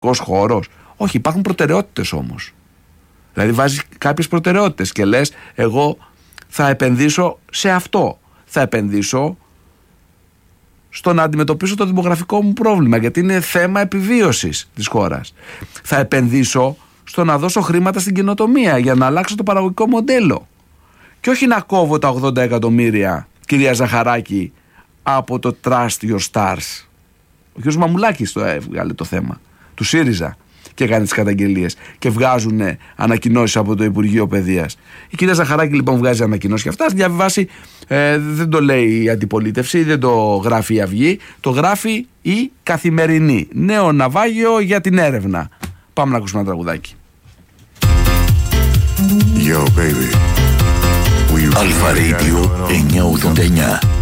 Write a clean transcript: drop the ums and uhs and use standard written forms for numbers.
χώρος. Όχι, υπάρχουν προτεραιότητες όμως. Δηλαδή βάζεις κάποιες προτεραιότητες και λες, εγώ θα επενδύσω σε αυτό. Θα επενδύσω στο να αντιμετωπίσω το δημογραφικό μου πρόβλημα, γιατί είναι θέμα επιβίωσης της χώρας. Θα επενδύσω στο να δώσω χρήματα στην καινοτομία για να αλλάξω το παραγωγικό μοντέλο. Και όχι να κόβω τα 80 εκατομμύρια, κυρία Ζαχαράκη, από το Trust Your Stars. Ο κ. Μαμουλάκης το έβγαλε το θέμα του ΣΥΡΙΖΑ και κάνει τις καταγγελίες και βγάζουν ανακοινώσεις από το Υπουργείο Παιδείας. Η κυρία Ζαχαράκη λοιπόν βγάζει ανακοινώσεις και αυτά. Στη διαβίβαση δεν το λέει η αντιπολίτευση, δεν το γράφει η Αυγή, το γράφει η Καθημερινή. Νέο ναυάγιο για την έρευνα. Πάμε να ακούσουμε ένα τραγουδάκι. Yo, baby. Αλφα Radio 989.